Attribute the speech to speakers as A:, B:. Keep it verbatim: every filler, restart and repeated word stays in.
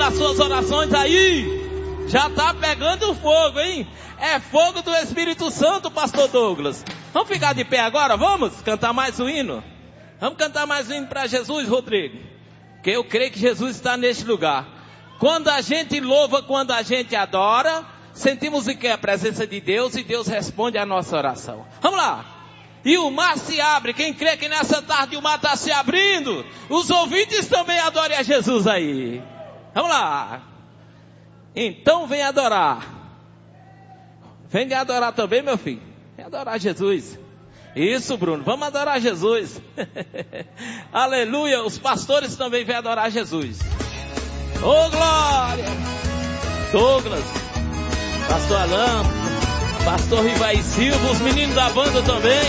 A: nas suas orações aí. Já tá pegando fogo, hein? É fogo do Espírito Santo, pastor Douglas. Vamos ficar de pé agora, vamos? Cantar mais um hino? Vamos cantar mais um hino para Jesus, Rodrigo? Porque eu creio que Jesus está neste lugar. Quando a gente louva, quando a gente adora, sentimos o que? A presença de Deus, e Deus responde a nossa oração. Vamos lá. E o mar se abre. Quem crê que nessa tarde o mar está se abrindo, os ouvintes também adorem a Jesus aí. Vamos lá. Então vem adorar. Vem adorar também, meu filho. Vem adorar Jesus. Isso, Bruno. Vamos adorar Jesus. Aleluia. Os pastores também vêm adorar Jesus. Ô, oh, glória. Douglas, pastor Alain, pastor Rivaí Silva, os meninos da banda também.